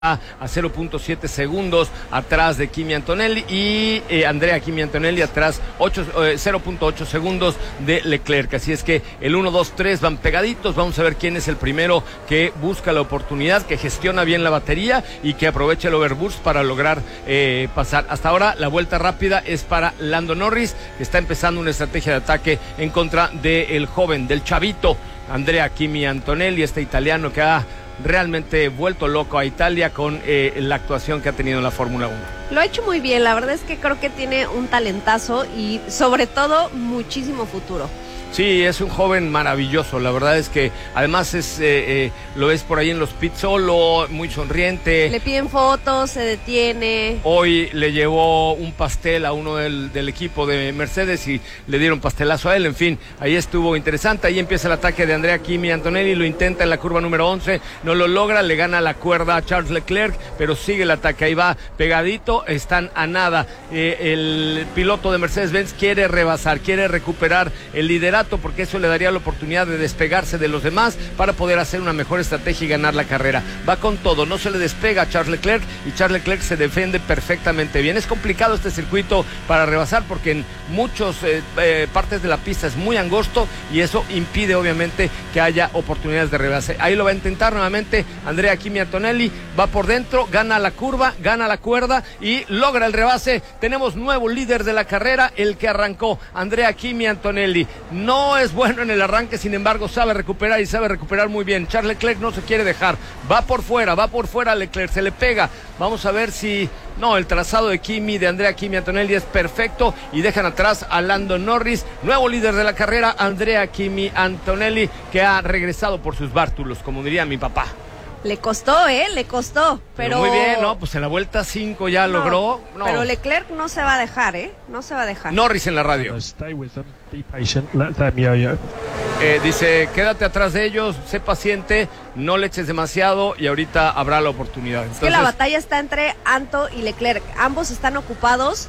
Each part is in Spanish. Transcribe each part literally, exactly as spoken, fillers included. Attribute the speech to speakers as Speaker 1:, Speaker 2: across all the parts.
Speaker 1: a cero punto siete segundos atrás de Kimi Antonelli y eh, Andrea Kimi Antonelli atrás eh, cero punto ocho segundos de Leclerc. Así es que el uno, dos, tres van pegaditos. Vamos a ver quién es el primero que busca la oportunidad, que gestiona bien la batería y que aprovecha el overboost para lograr eh, pasar. Hasta ahora la vuelta rápida es para Lando Norris, que está empezando una estrategia de ataque en contra del joven, del chavito Andrea Kimi Antonelli, este italiano que ha realmente vuelto loco a Italia con eh, la actuación que ha tenido en la Fórmula uno.
Speaker 2: Lo ha hecho muy bien, la verdad es que creo que tiene un talentazo y sobre todo muchísimo futuro.
Speaker 1: Sí, es un joven maravilloso, la verdad es que además es eh, eh, lo ves por ahí en los pits solo, muy sonriente.
Speaker 2: Le piden fotos, se detiene.
Speaker 1: Hoy le llevó un pastel a uno del, del equipo de Mercedes y le dieron pastelazo a él, en fin, ahí estuvo interesante. Ahí empieza el ataque de Andrea Kimi Antonelli, lo intenta en la curva número once, no lo logra, le gana la cuerda a Charles Leclerc, pero sigue el ataque, ahí va pegadito, están a nada. Eh, el piloto de Mercedes-Benz quiere rebasar, quiere recuperar el liderato, porque eso le daría la oportunidad de despegarse de los demás para poder hacer una mejor estrategia y ganar la carrera. Va con todo, no se le despega a Charles Leclerc y Charles Leclerc se defiende perfectamente bien. Es complicado este circuito para rebasar porque en muchas eh, eh, partes de la pista es muy angosto y eso impide obviamente que haya oportunidades de rebase. Ahí lo va a intentar nuevamente Andrea Kimi Antonelli, va por dentro, gana la curva, gana la cuerda y logra el rebase. Tenemos nuevo líder de la carrera, el que arrancó, Andrea Kimi Antonelli. No No es bueno en el arranque, sin embargo sabe recuperar y sabe recuperar muy bien. Charles Leclerc no se quiere dejar, va por fuera, va por fuera Leclerc, se le pega. Vamos a ver si... No, el trazado de Kimi, de Andrea Kimi Antonelli es perfecto y dejan atrás a Lando Norris, nuevo líder de la carrera, Andrea Kimi Antonelli, que ha regresado por sus bártulos, como diría mi papá.
Speaker 2: Le costó, ¿eh? Le costó, pero... pero
Speaker 1: muy bien, ¿no? Pues en la vuelta cinco ya no, logró. No.
Speaker 2: Pero Leclerc no se va a dejar, ¿eh? No se va a dejar.
Speaker 1: Norris en la radio.
Speaker 3: Stay with them, be patient, let them yo-yo.
Speaker 1: Eh, dice, quédate atrás de ellos, sé paciente, no le eches demasiado y ahorita habrá la oportunidad.
Speaker 2: Entonces... Es que la batalla está entre Anto y Leclerc. Ambos están ocupados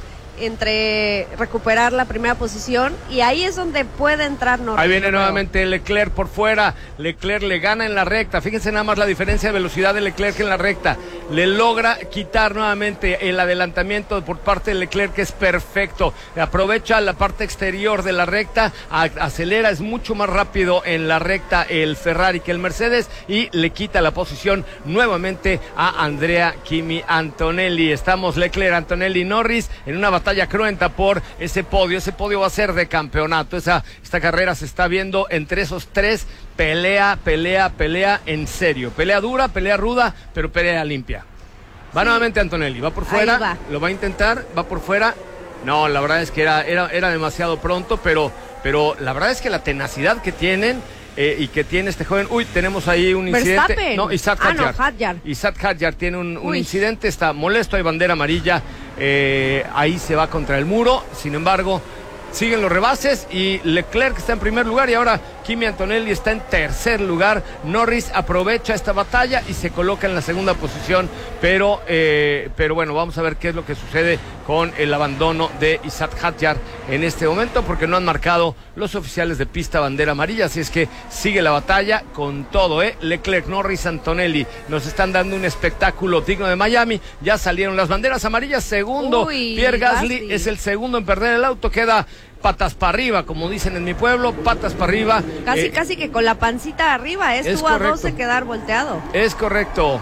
Speaker 2: entre recuperar la primera posición y ahí es donde puede entrar Norris.
Speaker 1: Ahí viene nuevamente Leclerc por fuera, Leclerc le gana en la recta, fíjense nada más la diferencia de velocidad de Leclerc en la recta, le logra quitar nuevamente el adelantamiento por parte de Leclerc, que es perfecto, aprovecha la parte exterior de la recta, acelera, es mucho más rápido en la recta el Ferrari que el Mercedes y le quita la posición nuevamente a Andrea Kimi Antonelli. Estamos Leclerc, Antonelli, Norris en una batalla batalla cruenta por ese podio, ese podio va a ser de campeonato, esa, esta carrera se está viendo entre esos tres, pelea, pelea, pelea en serio, pelea dura, pelea ruda, pero pelea limpia. Va sí. Nuevamente Antonelli, va por fuera, va. Lo va a intentar, va por fuera, no, la verdad es que era, era, era demasiado pronto, pero, pero la verdad es que la tenacidad que tienen... Eh, y que tiene este joven, uy, tenemos ahí un incidente.
Speaker 2: Verstappen.
Speaker 1: No, Isaac
Speaker 2: ah,
Speaker 1: Hadjar.
Speaker 2: no, Hadjar.
Speaker 1: Isaac Hadjar tiene un, un incidente, está molesto, hay bandera amarilla, eh, ahí se va contra el muro, sin embargo, siguen los rebases y Leclerc está en primer lugar y ahora Kimi Antonelli está en tercer lugar. Norris aprovecha esta batalla y se coloca en la segunda posición, pero, eh, pero bueno, vamos a ver qué es lo que sucede con el abandono de Isaac Hadjar en este momento, porque no han marcado los oficiales de pista bandera amarilla, así es que sigue la batalla con todo, ¿eh? Leclerc, Norris, Antonelli, nos están dando un espectáculo digno de Miami, ya salieron las banderas amarillas, segundo,
Speaker 2: Uy,
Speaker 1: Pierre Gasly,
Speaker 2: Gasly
Speaker 1: es el segundo en perder el auto, queda patas para arriba, como dicen en mi pueblo, patas para arriba.
Speaker 2: Casi,
Speaker 1: eh,
Speaker 2: casi que con la pancita arriba, estuvo
Speaker 1: es
Speaker 2: a dos de quedar volteado.
Speaker 1: Es correcto.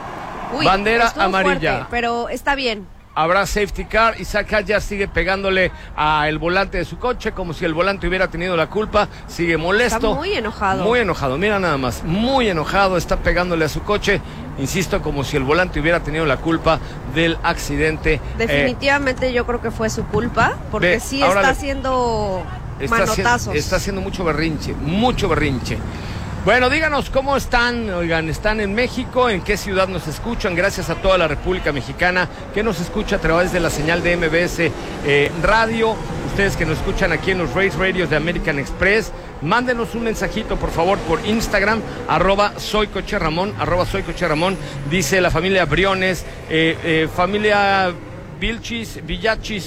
Speaker 2: Uy,
Speaker 1: bandera amarilla.
Speaker 2: Fuerte, pero está bien.
Speaker 1: Habrá safety car, Isaac Hadjar sigue pegándole al volante de su coche como si el volante hubiera tenido la culpa, sigue molesto.
Speaker 2: Está muy enojado.
Speaker 1: Muy enojado, mira nada más, muy enojado, está pegándole a su coche, insisto, como si el volante hubiera tenido la culpa del accidente.
Speaker 2: Definitivamente eh, yo creo que fue su culpa, porque ve, sí está le, haciendo
Speaker 1: está
Speaker 2: manotazos.
Speaker 1: Haciendo, está haciendo mucho berrinche, mucho berrinche. Bueno, díganos cómo están, oigan, ¿están en México? ¿En qué ciudad nos escuchan? Gracias a toda la República Mexicana que nos escucha a través de la señal de M B S eh, Radio. Ustedes que nos escuchan aquí en los Race Radios de American Express, mándenos un mensajito, por favor, por Instagram, arroba soy Coche Ramón, arroba soy Coche Ramón, dice la familia Briones, eh, eh, familia Vilchis, Villachis,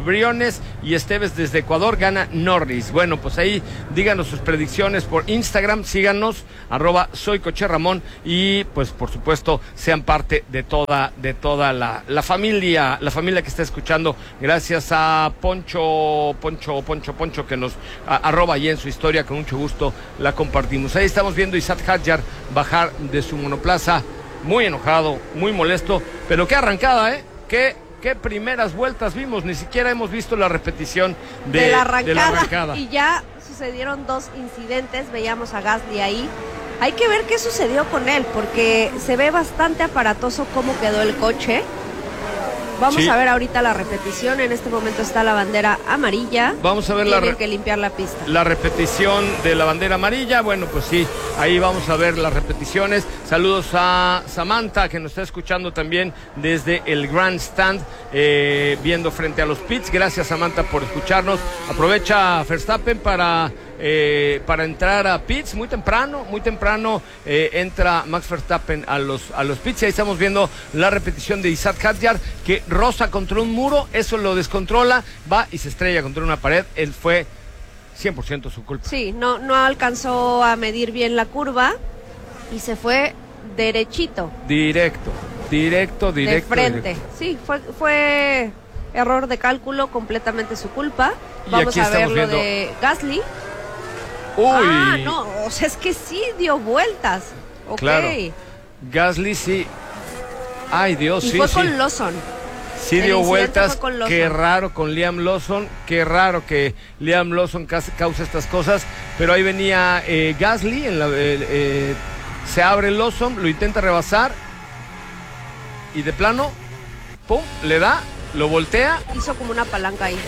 Speaker 1: Briones y Esteves desde Ecuador, gana Norris. Bueno, pues ahí díganos sus predicciones por Instagram, síganos, arroba soy Coche Ramón, y pues por supuesto sean parte de toda, de toda la, la familia, la familia que está escuchando. Gracias a Poncho, Poncho, Poncho, Poncho, que nos a, arroba ahí en su historia, con mucho gusto la compartimos. Ahí estamos viendo a Isaac Hadjar bajar de su monoplaza, muy enojado, muy molesto, pero qué arrancada, ¿eh? Qué, qué primeras vueltas vimos, ni siquiera hemos visto la repetición de,
Speaker 2: de, la, arrancada,
Speaker 1: de la arrancada.
Speaker 2: Y ya sucedieron dos incidentes, veíamos a Gasly ahí. Hay que ver qué sucedió con él, porque se ve bastante aparatoso cómo quedó el coche. Vamos sí. a ver ahorita la repetición. En este momento está la bandera amarilla.
Speaker 1: Vamos a ver
Speaker 2: Tienen
Speaker 1: la re-
Speaker 2: que limpiar la pista.
Speaker 1: La repetición de la bandera amarilla. Bueno, pues sí, ahí vamos a ver las repeticiones. Saludos a Samantha, que nos está escuchando también desde el Grandstand, eh, viendo frente a los pits. Gracias, Samantha, por escucharnos. Aprovecha Verstappen para... Eh, para entrar a pits muy temprano, muy temprano eh, entra Max Verstappen a los, a los pits, y ahí estamos viendo la repetición de Isaac Hadjar, que roza contra un muro, eso lo descontrola, va y se estrella contra una pared. Él fue cien por ciento su culpa.
Speaker 2: Sí, no, no alcanzó a medir bien la curva y se fue derechito.
Speaker 1: Directo, directo, directo.
Speaker 2: De frente,
Speaker 1: directo.
Speaker 2: sí, fue, fue error de cálculo, completamente su culpa.
Speaker 1: Y
Speaker 2: Vamos a ver lo
Speaker 1: viendo...
Speaker 2: de Gasly.
Speaker 1: Uy.
Speaker 2: Ah, no, o sea, es que sí dio vueltas. Ok.
Speaker 1: Claro. Gasly sí. Ay, Dios,
Speaker 2: y
Speaker 1: sí,
Speaker 2: fue
Speaker 1: sí.
Speaker 2: con Lawson.
Speaker 1: Sí dio vueltas.
Speaker 2: Con
Speaker 1: qué raro con Liam Lawson. Qué raro que Liam Lawson cause estas cosas. Pero ahí venía eh, Gasly. En la, eh, eh, se abre Lawson, lo intenta rebasar. Y de plano, pum, le da, lo voltea.
Speaker 2: Hizo como una palanca ahí.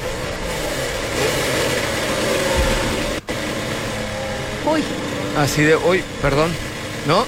Speaker 2: Uy.
Speaker 1: Así de, uy, perdón, ¿no?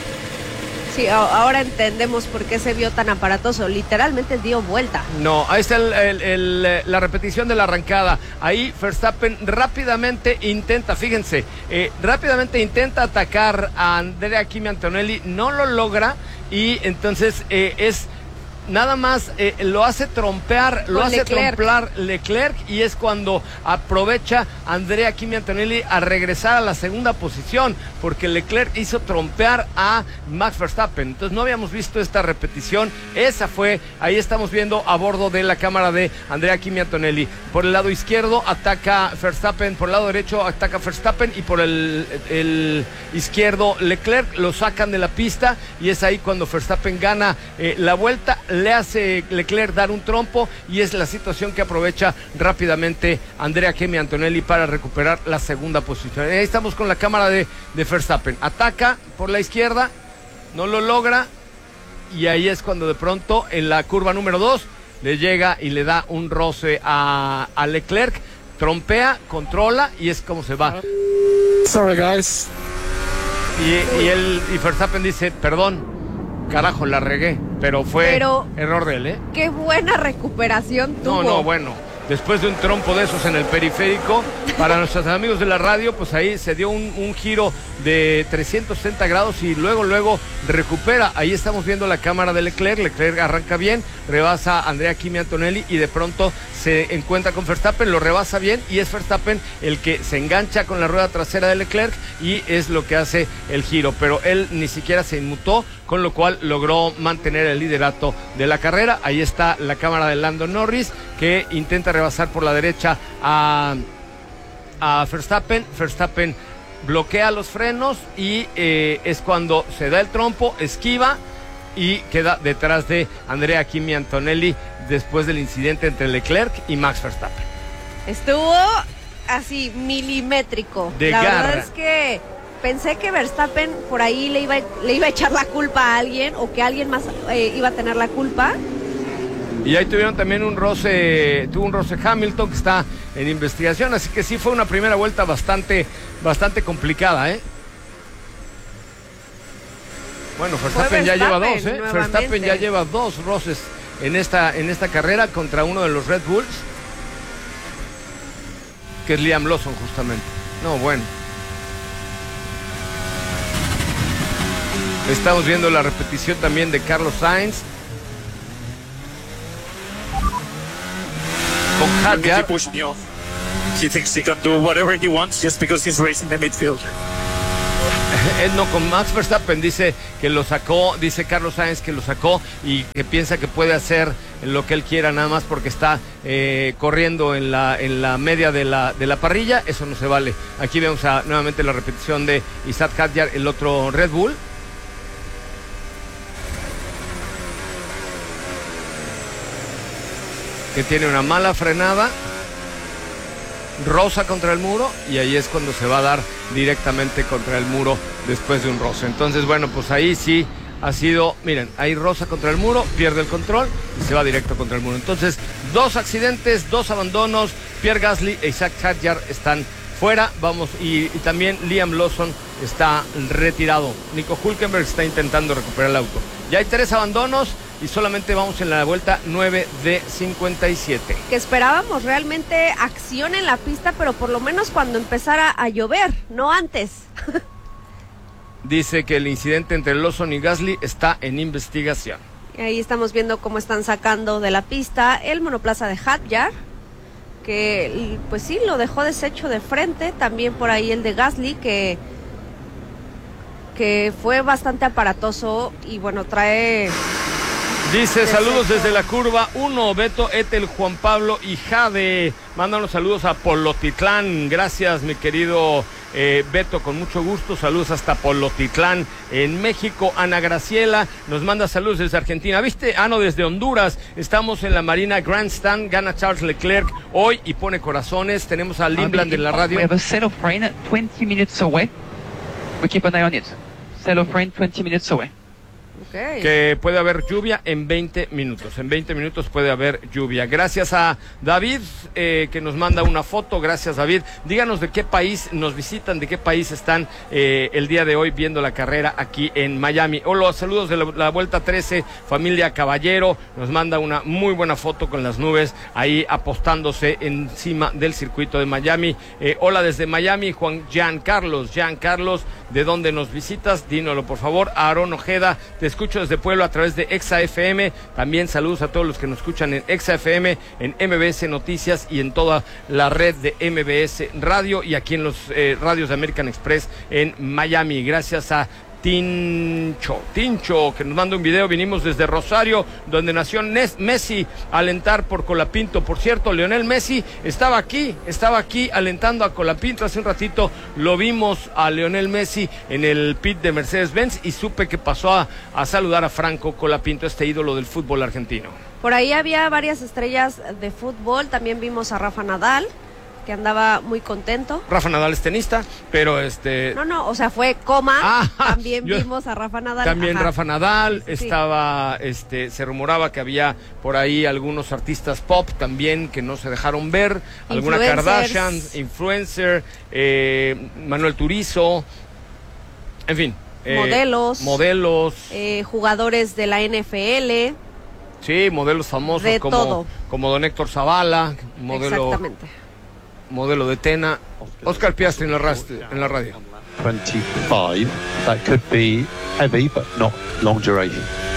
Speaker 2: Sí, ahora entendemos por qué se vio tan aparatoso. Literalmente dio vuelta.
Speaker 1: No, ahí está el, el, el, la repetición de la arrancada. Ahí Verstappen rápidamente intenta, fíjense, eh, rápidamente intenta atacar a Andrea Kimi Antonelli, no lo logra, y entonces eh, es... Nada más eh, lo hace trompear, lo hace
Speaker 2: Leclerc.
Speaker 1: trompear Leclerc, y es cuando aprovecha Andrea Kimi Antonelli a regresar a la segunda posición, porque Leclerc hizo trompear a Max Verstappen. Entonces no habíamos visto esta repetición. Esa fue, ahí estamos viendo a bordo de la cámara de Andrea Kimi Antonelli. Por el lado izquierdo ataca Verstappen, por el lado derecho ataca Verstappen, y por el, el izquierdo Leclerc. Lo sacan de la pista, y es ahí cuando Verstappen gana eh, la vuelta. Le hace Leclerc dar un trompo, y es la situación que aprovecha rápidamente Andrea Kimi Antonelli para recuperar la segunda posición. Ahí estamos con la cámara de, de Verstappen. Ataca por la izquierda, no lo logra, y ahí es cuando de pronto en la curva número dos le llega y le da un roce a, a Leclerc, trompea, controla, y es como se va.
Speaker 3: Sorry, guys.
Speaker 1: Y, y, él, y Verstappen dice, perdón, carajo, la regué, pero fue pero, error de él, ¿eh?
Speaker 2: Qué buena recuperación tuvo.
Speaker 1: No, no, bueno, después de un trompo de esos en el periférico, para nuestros amigos de la radio, pues ahí se dio un, un giro de trescientos sesenta grados, y luego, luego recupera. Ahí estamos viendo la cámara de Leclerc. Leclerc arranca bien, rebasa a Andrea Kimi Antonelli, y de pronto se encuentra con Verstappen, lo rebasa bien, y es Verstappen el que se engancha con la rueda trasera de Leclerc, y es lo que hace el giro, pero él ni siquiera se inmutó, con lo cual logró mantener el liderato de la carrera. Ahí está la cámara de Lando Norris, que intenta rebasar por la derecha a, a Verstappen. Verstappen bloquea los frenos, y eh, es cuando se da el trompo, esquiva, y queda detrás de Andrea Kimi Antonelli después del incidente entre Leclerc y Max Verstappen.
Speaker 2: Estuvo así milimétrico.
Speaker 1: De
Speaker 2: la
Speaker 1: garra.
Speaker 2: verdad es que pensé que Verstappen por ahí le iba, le iba a echar la culpa a alguien, o que alguien más eh, iba a tener la culpa.
Speaker 1: Y ahí tuvieron también un roce, tuvo un roce Hamilton, que está en investigación, así que sí fue una primera vuelta bastante, bastante complicada, ¿eh? Bueno, Verstappen ya lleva dos, ¿eh?
Speaker 2: Nuevamente.
Speaker 1: Verstappen ya lleva dos roces en esta, en esta carrera contra uno de los Red Bulls, que es Liam Lawson justamente. No, bueno. Estamos viendo la repetición también de Carlos Sainz con Hadjar.
Speaker 3: push me off. He thinks he can do whatever he wants just because he's racing the midfield.
Speaker 1: Él no, con Max Verstappen dice que lo sacó, dice Carlos Sainz que lo sacó y que piensa que puede hacer lo que él quiera nada más porque está eh, corriendo en la en la media de la de la parrilla. Eso no se vale. Aquí vemos a, nuevamente la repetición de Isaac Hadjar, el otro Red Bull. Que tiene una mala frenada. Roza contra el muro y ahí es cuando se va a dar directamente contra el muro después de un roce. Entonces, bueno, pues ahí sí ha sido, miren, ahí roza contra el muro, pierde el control y se va directo contra el muro. Entonces, dos accidentes, dos abandonos, Pierre Gasly e Isaac Hadjar están fuera, vamos, y, y también Liam Lawson está retirado. Nico Hülkenberg está intentando recuperar el auto. Ya hay tres abandonos y solamente vamos en la vuelta nueve de cincuenta y siete.
Speaker 2: Que esperábamos realmente acción en la pista, pero por lo menos cuando empezara a llover, no antes.
Speaker 1: Dice que el incidente entre Lawson y Gasly está en investigación.
Speaker 2: Y ahí estamos viendo cómo están sacando de la pista el monoplaza de Hadjar, que pues sí, lo dejó deshecho de frente. También por ahí el de Gasly, que, que fue bastante aparatoso y bueno, trae...
Speaker 1: Dice, saludos desde la curva uno, Beto, Etel, Juan Pablo y Jade. Mándanos saludos a Polotitlán. Gracias, mi querido eh, Beto, con mucho gusto. Saludos hasta Polotitlán, en México. Ana Graciela nos manda saludos desde Argentina. ¿Viste? Ah, no, desde Honduras. Estamos en la Marina Grandstand. Gana Charles Leclerc hoy y pone corazones. Tenemos a Limland en la radio.
Speaker 4: We have a set-off rain twenty minutes away. We keep an eye on it. Set-off rain twenty minutes away.
Speaker 2: Okay.
Speaker 1: Que puede haber lluvia en veinte minutos. En veinte minutos puede haber lluvia. Gracias a David, eh, que nos manda una foto. Gracias, David. Díganos de qué país nos visitan, de qué país están eh, el día de hoy viendo la carrera aquí en Miami. Hola, saludos de la, la Vuelta trece, familia Caballero. Nos manda una muy buena foto con las nubes ahí apostándose encima del circuito de Miami. Eh, hola desde Miami, Juan Jean Carlos. Jean Carlos, ¿de dónde nos visitas? Dínoslo, por favor. Aaron Ojeda, te escucho desde Pueblo a través de Exa F M. También saludos a todos los que nos escuchan en Exa F M, en M B S Noticias y en toda la red de M B S Radio y aquí en los eh, radios de American Express en Miami. Gracias a Tincho, Tincho, que nos manda un video. Vinimos desde Rosario, donde nació Nes Messi, a alentar por Colapinto. Por cierto, Lionel Messi estaba aquí, estaba aquí alentando a Colapinto. Hace un ratito lo vimos a Lionel Messi en el pit de Mercedes-Benz y supe que pasó a, a saludar a Franco Colapinto, este ídolo del fútbol argentino.
Speaker 2: Por ahí había varias estrellas de fútbol. También vimos a Rafa Nadal, que andaba muy contento.
Speaker 1: Rafa Nadal es tenista, pero este...
Speaker 2: No, no, o sea, fue coma. Ah, también
Speaker 1: yo,
Speaker 2: vimos a Rafa Nadal.
Speaker 1: También Ajá. Rafa Nadal,
Speaker 2: sí, sí.
Speaker 1: estaba, este, se rumoraba que había por ahí algunos artistas pop también que no se dejaron ver, alguna Kardashian, influencer, eh, Manuel Turizo, en fin.
Speaker 2: Eh, modelos.
Speaker 1: Modelos.
Speaker 2: Eh, jugadores de la N F L.
Speaker 1: Sí, modelos famosos
Speaker 2: de
Speaker 1: como,
Speaker 2: todo.
Speaker 1: como Don Héctor Zavala, modelo...
Speaker 2: Exactamente.
Speaker 1: Modelo de Tena. Oscar Piastri en la, en la radio.
Speaker 5: twenty-five, that could be heavy, but not long duration.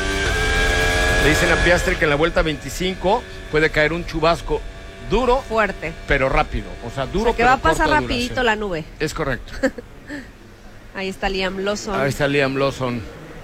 Speaker 1: Le dicen a Piastri que en la vuelta veinticinco puede caer un chubasco duro,
Speaker 2: fuerte,
Speaker 1: pero rápido. O sea, duro,
Speaker 2: o sea, que
Speaker 1: pero
Speaker 2: va a pasar
Speaker 1: corta
Speaker 2: rapidito
Speaker 1: duración.
Speaker 2: La nube.
Speaker 1: Es correcto.
Speaker 2: Ahí está Liam Lawson.
Speaker 1: Ahí está Liam Lawson.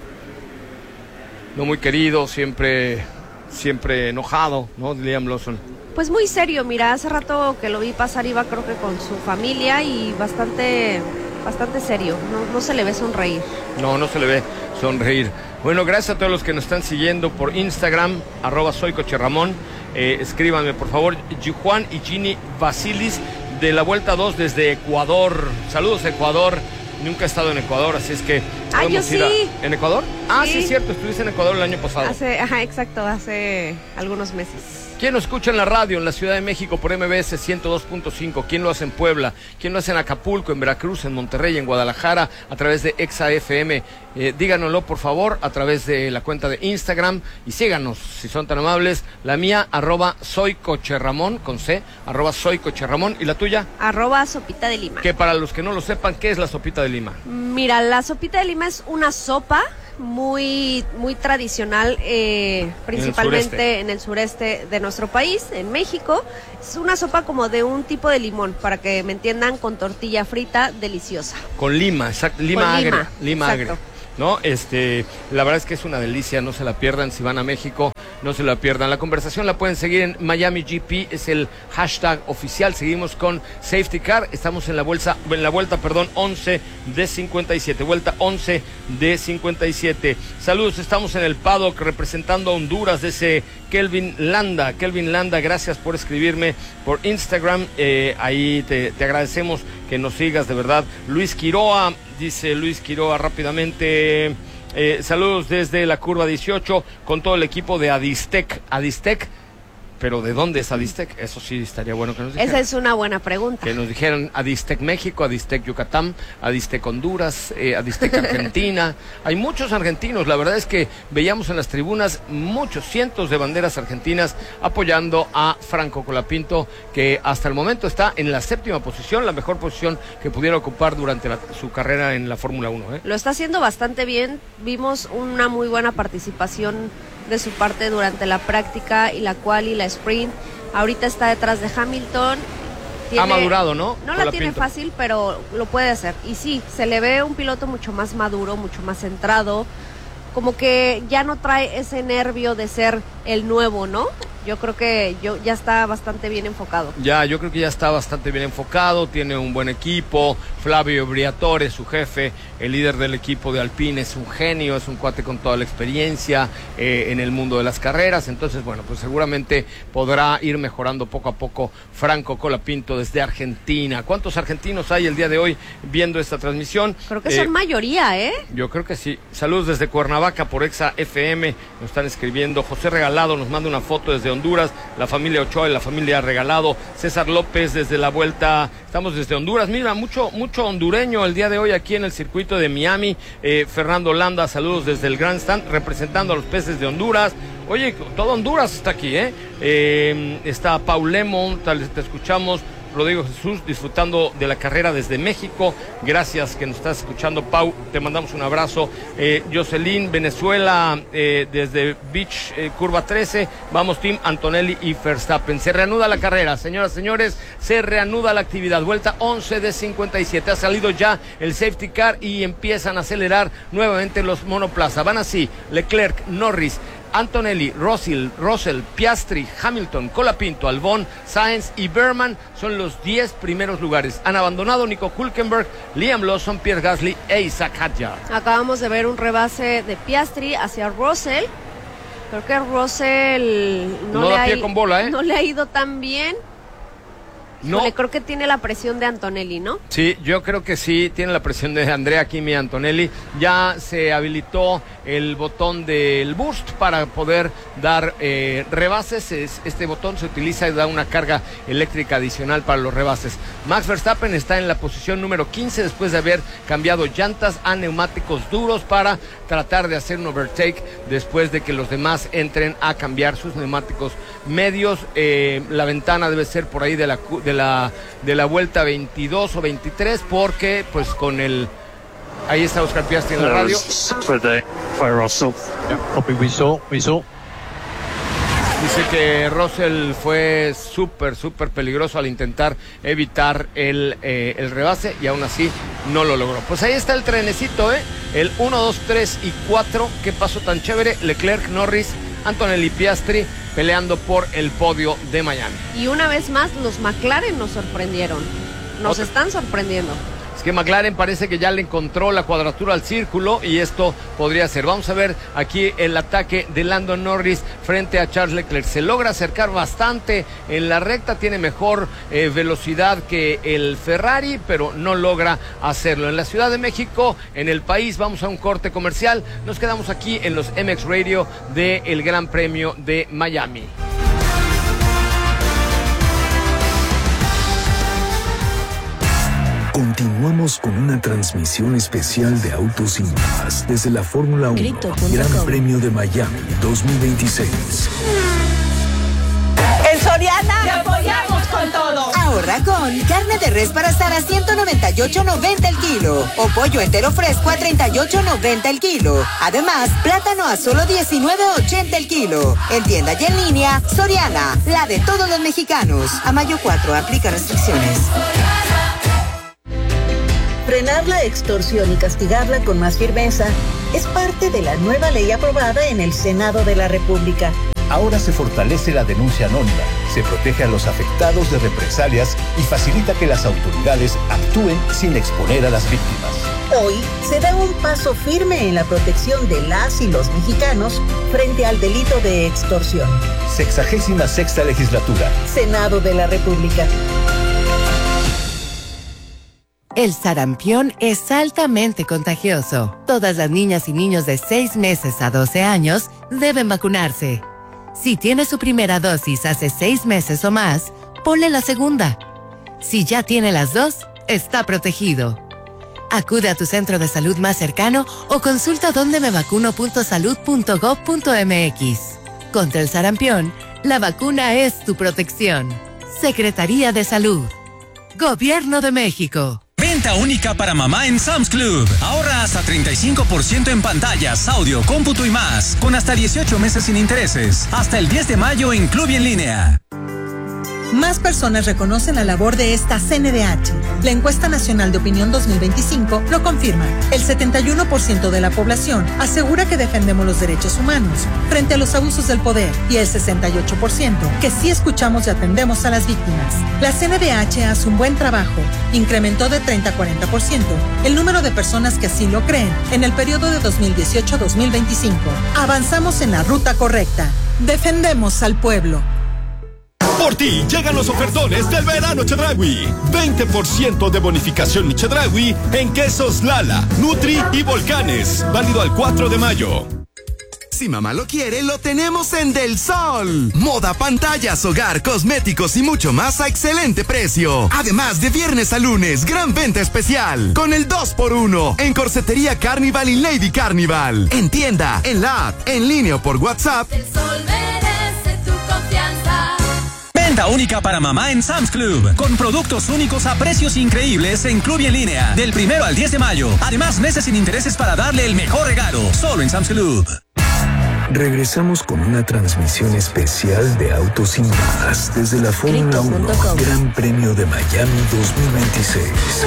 Speaker 1: No muy querido, siempre, siempre enojado, ¿no? Liam Lawson.
Speaker 2: Pues muy serio, mira, hace rato que lo vi pasar, iba creo que con su familia y bastante, bastante serio, no, no se le ve sonreír.
Speaker 1: No, no se le ve sonreír. Bueno, gracias a todos los que nos están siguiendo por Instagram, arroba soy Coche Ramón. Eh, escríbanme, por favor, Juan y Ginny Basilis de la Vuelta dos desde Ecuador. Saludos, Ecuador. Nunca he estado en Ecuador, así es que
Speaker 2: ah, yo sí.
Speaker 1: A... ¿En Ecuador? Ah,
Speaker 2: sí.
Speaker 1: sí, cierto, estuviste en Ecuador el año pasado.
Speaker 2: Hace, ajá, exacto, hace algunos meses.
Speaker 1: ¿Quién nos escucha en la radio en la Ciudad de México por M B S ciento dos punto cinco? ¿Quién lo hace en Puebla? ¿Quién lo hace en Acapulco, en Veracruz, en Monterrey, en Guadalajara, a través de Exa F M? Eh, díganoslo, por favor, a través de la cuenta de Instagram y síganos, si son tan amables. La mía, arroba soy Coche Ramón, con C, arroba soy Coche Ramón. ¿Y la tuya?
Speaker 2: Arroba Sopita de Lima.
Speaker 1: Que para los que no lo sepan, ¿qué es la Sopita de Lima?
Speaker 2: Mira, la Sopita de Lima es una sopa muy, muy tradicional, eh, principalmente en el, en el sureste de nuestro país, en México. Es una sopa como de un tipo de limón, para que me entiendan, con tortilla frita, deliciosa.
Speaker 1: Con lima, exacto, lima
Speaker 2: Con
Speaker 1: agria,
Speaker 2: lima,
Speaker 1: lima
Speaker 2: exacto.
Speaker 1: agria. ¿No? Este, la verdad es que es una delicia, no se la pierdan si van a México, no se la pierdan. La conversación la pueden seguir en Miami G P, es el hashtag oficial. Seguimos con Safety Car, estamos en la vuelta, en la vuelta, perdón, once de cincuenta y siete, vuelta once de cincuenta y siete. Saludos, estamos en el paddock representando a Honduras, de ese Kelvin Landa. Kelvin Landa, gracias por escribirme por Instagram, eh, ahí te, te agradecemos que nos sigas, de verdad. Luis Quiroa, dice Luis Quiroa rápidamente, eh, saludos desde la curva dieciocho con todo el equipo de Adistec. Adistec, pero ¿de dónde es Adistec? Eso sí estaría bueno que nos dijeran.
Speaker 2: Esa es una buena pregunta.
Speaker 1: Que nos dijeran Adistec México, Adistec Yucatán, Adistec Honduras, eh, Adistec Argentina. Hay muchos argentinos, la verdad es que veíamos en las tribunas muchos, cientos de banderas argentinas apoyando a Franco Colapinto, que hasta el momento está en la séptima posición, la mejor posición que pudiera ocupar durante la, su carrera en la Fórmula uno. ¿eh?
Speaker 2: Lo está haciendo bastante bien, vimos una muy buena participación de su parte durante la práctica y la quali y la sprint. Ahorita está detrás de Hamilton. Tiene,
Speaker 1: ha madurado, ¿no?
Speaker 2: No la tiene fácil, pero lo puede hacer. Y sí, se le ve un piloto mucho más maduro, mucho más centrado, como que ya no trae ese nervio de ser el nuevo, ¿no? Yo creo que yo, ya está bastante bien enfocado.
Speaker 1: Ya, yo creo que ya está bastante bien enfocado, tiene un buen equipo. Flavio Briatore, su jefe, el líder del equipo de Alpine, es un genio, es un cuate con toda la experiencia eh, en el mundo de las carreras. Entonces, bueno, pues seguramente podrá ir mejorando poco a poco Franco Colapinto desde Argentina. ¿Cuántos argentinos hay el día de hoy viendo esta transmisión?
Speaker 2: Creo que son eh, mayoría, ¿eh?
Speaker 1: Yo creo que sí. Saludos desde Cuernavaca por Exa F M, nos están escribiendo. José Regalado nos manda una foto desde Honduras, la familia Ochoa y la familia Regalado. César López desde la vuelta, estamos desde Honduras, mira, mucho mucho hondureño el día de hoy aquí en el circuito de Miami. eh, Fernando Landa, saludos desde el Grandstand, representando a los peces de Honduras. Oye, todo Honduras está aquí, ¿eh? eh está Paul Lemon, tal, te escuchamos. Rodrigo Jesús, disfrutando de la carrera desde México. Gracias que nos estás escuchando, Pau. Te mandamos un abrazo. Eh, Jocelyn, Venezuela, eh, desde Beach, eh, curva trece. Vamos, Team Antonelli y Verstappen. Se reanuda la carrera, señoras y señores. Se reanuda la actividad. Vuelta once de cincuenta y siete. Ha salido ya el safety car y empiezan a acelerar nuevamente los monoplaza. Van así: Leclerc, Norris, Antonelli, Russell, Russell, Piastri, Hamilton, Colapinto, Albon, Sainz y Berman son los diez primeros lugares. Han abandonado Nico Hülkenberg, Liam Lawson, Pierre Gasly e Isaac Hadjar.
Speaker 2: Acabamos de ver un rebase de Piastri hacia Russell. Creo que Russell no,
Speaker 1: no
Speaker 2: le,
Speaker 1: da
Speaker 2: ha,
Speaker 1: pie con bola, ¿eh?
Speaker 2: no le ha ido tan bien. No. Híjole, creo que tiene la presión de Antonelli, ¿no?
Speaker 1: Sí, yo creo que sí, tiene la presión de Andrea Kimi Antonelli. Ya se habilitó el botón del boost para poder dar eh, rebases. Es, este botón se utiliza y da una carga eléctrica adicional para los rebases. Max Verstappen está en la posición número quince después de haber cambiado llantas a neumáticos duros para tratar de hacer un overtake después de que los demás entren a cambiar sus neumáticos medios. Eh, la ventana debe ser por ahí de la... De la de la vuelta veintidós o veintitrés, porque pues con el ahí está Oscar Piastri en la radio.
Speaker 3: For the, for Russell.
Speaker 5: Yeah, copy, we saw, we saw.
Speaker 1: Dice que Russell fue súper, súper peligroso al intentar evitar el, eh, el rebase y aún así no lo logró. Pues ahí está el trenecito, ¿eh? El uno, dos, tres y cuatro. Qué paso tan chévere. Leclerc, Norris, Antonelli, Piastri peleando por el podio de Miami.
Speaker 2: Y una vez más los McLaren nos sorprendieron. Nos
Speaker 1: Otra.
Speaker 2: están sorprendiendo.
Speaker 1: Es que McLaren parece que ya le encontró la cuadratura al círculo y esto podría ser. Vamos a ver aquí el ataque de Lando Norris frente a Charles Leclerc. Se logra acercar bastante en la recta, tiene mejor eh, velocidad que el Ferrari, pero no logra hacerlo. En la Ciudad de México, en el país, vamos a un corte comercial. Nos quedamos aquí en los M X Radio del Gran Premio de Miami.
Speaker 6: Continuamos con una transmisión especial de Autos y Más desde la Fórmula uno Gran Premio de Miami dos mil veintiséis.
Speaker 7: En Soriana te apoyamos con todo. Ahora Ahorra con carne de res para asar a ciento noventa y ocho noventa el kilo o pollo entero fresco a treinta y ocho noventa el kilo. Además, plátano a solo diecinueve ochenta el kilo. En tienda y en línea, Soriana, la de todos los mexicanos. A mayo cuatro, aplica restricciones.
Speaker 8: Frenar la extorsión y castigarla con más firmeza es parte de la nueva ley aprobada en el Senado de la República.
Speaker 9: Ahora se fortalece la denuncia anónima, se protege a los afectados de represalias y facilita que las autoridades actúen sin exponer a las víctimas.
Speaker 8: Hoy se da un paso firme en la protección de las y los mexicanos frente al delito de extorsión.
Speaker 9: Sexagésima sexta legislatura.
Speaker 8: Senado de la República.
Speaker 10: El sarampión es altamente contagioso. Todas las niñas y niños de seis meses a doce años deben vacunarse. Si tiene su primera dosis hace seis meses o más, ponle la segunda. Si ya tiene las dos, está protegido. Acude a tu centro de salud más cercano o consulta donde me vacuno punto salud punto gob punto mx. Contra el sarampión, la vacuna es tu protección. Secretaría de Salud. Gobierno de México.
Speaker 11: Venta única para mamá en Sam's Club. Ahorra hasta treinta y cinco por ciento en pantallas, audio, cómputo y más. Con hasta dieciocho meses sin intereses. Hasta el diez de mayo en Club y en línea.
Speaker 12: Más personas reconocen la labor de esta C N D H. La encuesta nacional de opinión dos mil veinticinco lo confirma. El setenta y uno por ciento de la población asegura que defendemos los derechos humanos frente a los abusos del poder y el sesenta y ocho por ciento que sí escuchamos y atendemos a las víctimas. La C N D H hace un buen trabajo. Incrementó de treinta a cuarenta por ciento el número de personas que así lo creen en el periodo de dos mil dieciocho a dos mil veinticinco. Avanzamos en la ruta correcta. Defendemos al pueblo.
Speaker 13: Por ti llegan los ofertones del verano Chedraui. veinte por ciento de bonificación mi Chedraui en quesos Lala, Nutri y Volcanes. Válido al cuatro de mayo.
Speaker 14: Si mamá lo quiere, lo tenemos en Del Sol. Moda, pantallas, hogar, cosméticos y mucho más a excelente precio. Además, de viernes a lunes, gran venta especial. Con el dos por uno en Corsetería Carnival y Lady Carnival. En tienda, en la app, en línea o por WhatsApp.
Speaker 15: Del Sol merece tu confianza.
Speaker 11: Venta única para mamá en Sam's Club, con productos únicos a precios increíbles en Club y en línea, del primero al diez de mayo. Además, meses sin intereses para darle el mejor regalo, solo en Sam's Club.
Speaker 6: Regresamos con una transmisión especial de Autos Sin Más desde la Fórmula uno, Gran Premio de Miami dos mil veintiséis.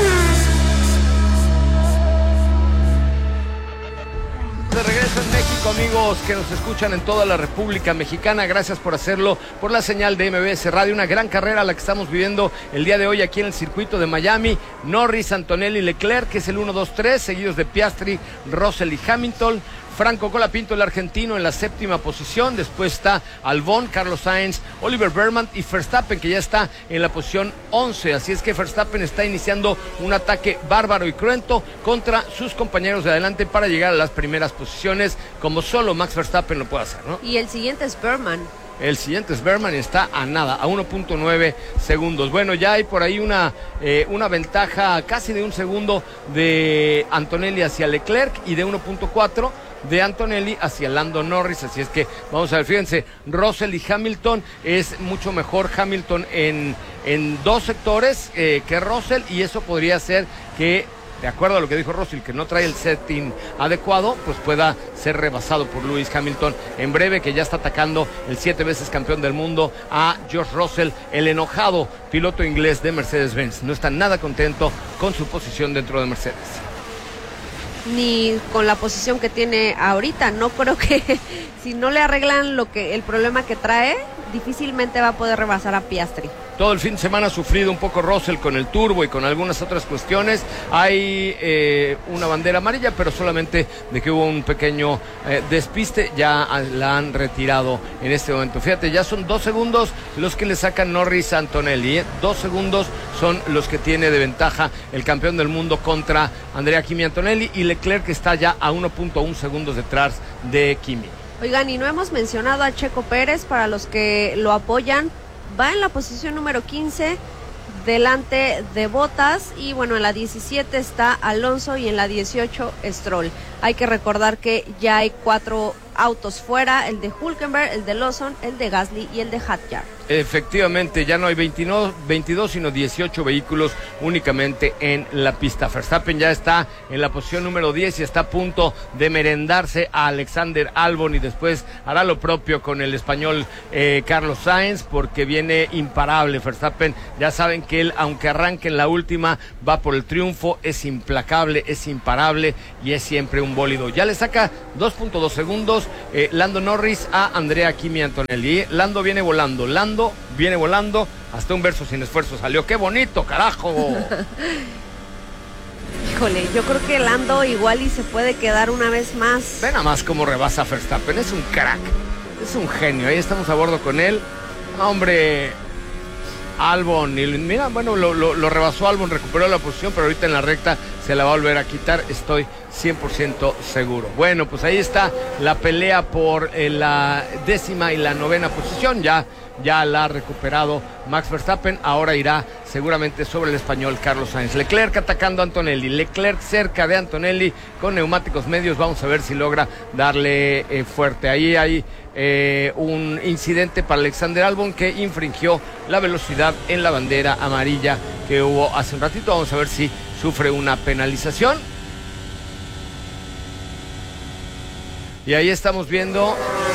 Speaker 1: De regreso en México, amigos que nos escuchan en toda la República Mexicana, gracias por hacerlo por la señal de M B S Radio, una gran carrera la que estamos viviendo el día de hoy aquí en el circuito de Miami. Norris, Antonelli, Leclerc, que es el uno, dos, tres, seguidos de Piastri, Russell y Hamilton. Franco Colapinto, el argentino, en la séptima posición. Después está Albon, Carlos Sainz, Oliver Berman y Verstappen, que ya está en la posición once. Así es que Verstappen está iniciando un ataque bárbaro y cruento contra sus compañeros de adelante para llegar a las primeras posiciones, como solo Max Verstappen lo puede hacer, ¿no?
Speaker 2: Y el siguiente es Berman.
Speaker 1: El siguiente es Berman y está a nada, a uno punto nueve segundos. Bueno, ya hay por ahí una, eh, una ventaja casi de un segundo de Antonelli hacia Leclerc y de uno punto cuatro de Antonelli hacia Lando Norris. Así es que vamos a ver, fíjense, Russell y Hamilton, es mucho mejor Hamilton en, en dos sectores eh, que Russell, y eso podría ser que, de acuerdo a lo que dijo Russell, que no trae el setting adecuado, pues pueda ser rebasado por Lewis Hamilton en breve, que ya está atacando el siete veces campeón del mundo a George Russell, el enojado piloto inglés de Mercedes-Benz. No está nada contento con su posición dentro de Mercedes.
Speaker 2: Ni con la posición que tiene ahorita. No creo que si no le arreglan lo que el problema que trae, difícilmente va a poder rebasar a Piastri.
Speaker 1: Todo el fin de semana ha sufrido un poco Russell con el turbo y con algunas otras cuestiones. Hay eh, una bandera amarilla, pero solamente de que hubo un pequeño eh, despiste, ya la han retirado en este momento. Fíjate, ya son dos segundos los que le sacan Norris a Antonelli. ¿eh? Dos segundos son los que tiene de ventaja el campeón del mundo contra Andrea Kimi Antonelli, y Leclerc, que está ya a uno punto uno segundos detrás de Kimi.
Speaker 2: Oigan, y no hemos mencionado a Checo Pérez, para los que lo apoyan. Va en la posición número quince, delante de Bottas, y bueno, en la diecisiete está Alonso y en la dieciocho Stroll. Hay que recordar que ya hay cuatro autos fuera, el de Hülkenberg, el de Lawson, el de Gasly y el de Hadjar.
Speaker 1: Efectivamente, ya no hay veintidós, veintidós, sino dieciocho vehículos únicamente en la pista. Verstappen ya está en la posición número diez y está a punto de merendarse a Alexander Albon, y después hará lo propio con el español eh, Carlos Sainz, porque viene imparable Verstappen. Ya saben que él, aunque arranque en la última, va por el triunfo, es implacable, es imparable y es siempre un bólido. Ya le saca dos punto dos segundos eh, Lando Norris a Andrea Kimi Antonelli. Lando viene volando, Lando viene volando, hasta un verso sin esfuerzo salió. ¡Qué bonito, carajo!
Speaker 2: Híjole, yo creo que Lando igual y se puede quedar una vez más.
Speaker 1: Ve nada más cómo rebasa a Verstappen, es un crack, es un genio. Ahí estamos a bordo con él. Hombre, Albon, y mira, bueno, lo, lo, lo rebasó Albon, recuperó la posición, pero ahorita en la recta se la va a volver a quitar, estoy cien por ciento seguro. Bueno, pues ahí está la pelea por eh, la décima y la novena posición. Ya, ya la ha recuperado Max Verstappen, ahora irá seguramente sobre el español Carlos Sainz. Leclerc atacando a Antonelli, Leclerc cerca de Antonelli con neumáticos medios, vamos a ver si logra darle eh, fuerte. Ahí hay eh, un incidente para Alexander Albon, que infringió la velocidad en la bandera amarilla que hubo hace un ratito. Vamos a ver si sufre una penalización. Y ahí estamos viendo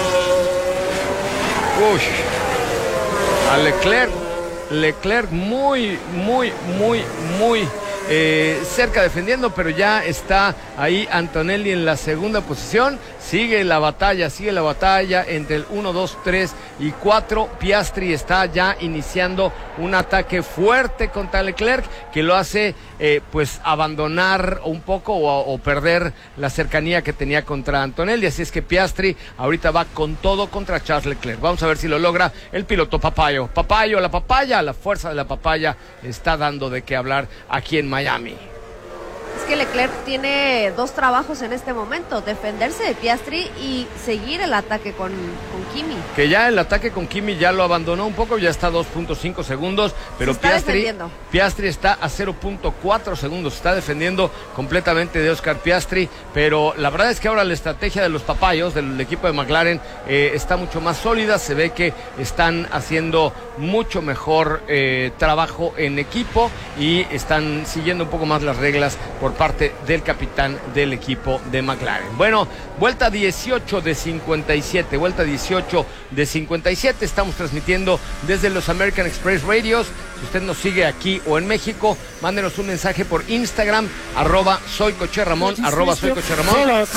Speaker 1: uy, a Leclerc, Leclerc muy, muy, muy, muy eh, cerca defendiendo, pero ya está ahí Antonelli en la segunda posición. Sigue la batalla, sigue la batalla entre el uno, dos, tres y cuatro. Piastri está ya iniciando un ataque fuerte contra Leclerc, que lo hace eh, pues abandonar un poco o, o perder la cercanía que tenía contra Antonelli. Así es que Piastri ahorita va con todo contra Charles Leclerc. Vamos a ver si lo logra el piloto Papayo. Papayo, la papaya, la fuerza de la papaya está dando de qué hablar aquí en Miami.
Speaker 2: Es que Leclerc tiene dos trabajos en este momento: defenderse de Piastri y seguir el ataque con, con Kimi.
Speaker 1: Que ya el ataque con Kimi ya lo abandonó un poco, ya está a dos punto cinco segundos, pero
Speaker 2: está
Speaker 1: Piastri, Piastri está a cero punto cuatro segundos, está defendiendo completamente de Oscar Piastri, pero la verdad es que ahora la estrategia de los papayos, del equipo de McLaren, eh, está mucho más sólida. Se ve que están haciendo mucho mejor eh, trabajo en equipo y están siguiendo un poco más las reglas por parte del capitán del equipo de McLaren. Bueno, vuelta dieciocho de cincuenta y siete, vuelta dieciocho de cincuenta y siete, estamos transmitiendo desde los American Express Radios. Si usted nos sigue aquí o en México, mándenos un mensaje por Instagram, arroba soy Coche Ramón, arroba soy Coche Ramón.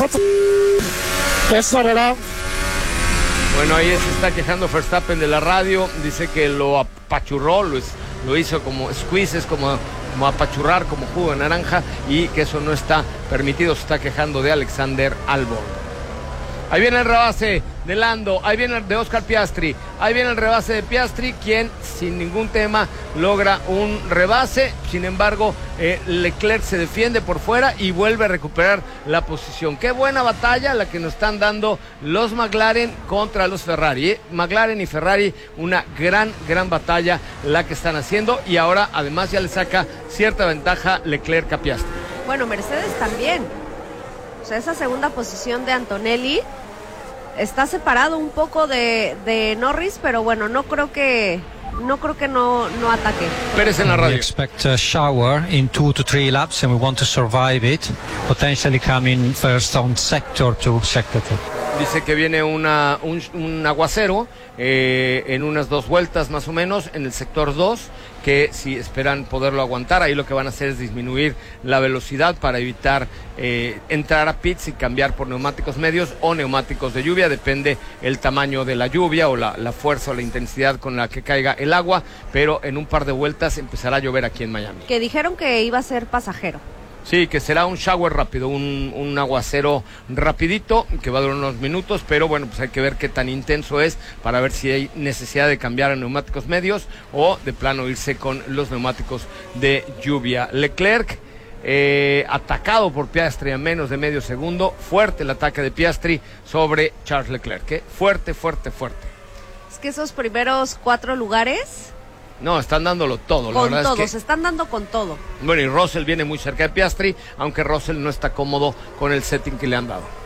Speaker 1: Bueno, ahí se está quejando Verstappen de la radio, dice que lo apachurró, lo, lo hizo como squeezes, como como apachurrar, como jugo de naranja, y que eso no está permitido. Se está quejando de Alexander Albon. Ahí viene el rebase de Lando, ahí viene el de Oscar Piastri, ahí viene el rebase de Piastri, quien sin ningún tema logra un rebase. Sin embargo, eh, Leclerc se defiende por fuera y vuelve a recuperar la posición. Qué buena batalla la que nos están dando los McLaren contra los Ferrari, ¿eh? McLaren y Ferrari, una gran, gran batalla la que están haciendo, y ahora además ya le saca cierta ventaja Leclerc a Piastri.
Speaker 2: Bueno, Mercedes también. O sea, esa segunda posición de Antonelli está separado un poco de, de Norris, pero bueno, no creo que no creo que no, no ataque.
Speaker 1: Pérez en la radio.
Speaker 16: We expect a shower in two to three laps and we want to survive it, potentially coming first on sector two, sector two.
Speaker 1: Dice que viene una, un, un aguacero eh, en unas dos vueltas más o menos en el sector dos, que si esperan poderlo aguantar, ahí lo que van a hacer es disminuir la velocidad para evitar eh, entrar a pits y cambiar por neumáticos medios o neumáticos de lluvia, depende el tamaño de la lluvia o la, la fuerza o la intensidad con la que caiga el agua, pero en un par de vueltas empezará a llover aquí en Miami.
Speaker 2: Que dijeron que iba a ser pasajero.
Speaker 1: Sí, que será un shower rápido, un, un aguacero rapidito, que va a durar unos minutos, pero bueno, pues hay que ver qué tan intenso es para ver si hay necesidad de cambiar a neumáticos medios o de plano irse con los neumáticos de lluvia. Leclerc, eh, atacado por Piastri a menos de medio segundo, fuerte el ataque de Piastri sobre Charles Leclerc, ¿eh? fuerte, fuerte, fuerte.
Speaker 2: Es que esos primeros cuatro lugares...
Speaker 1: No, están dándolo todo.
Speaker 2: Con
Speaker 1: la verdad
Speaker 2: todo,
Speaker 1: es que...
Speaker 2: se están dando con todo.
Speaker 1: Bueno, y Russell viene muy cerca de Piastri, aunque Russell no está cómodo con el setting que le han dado.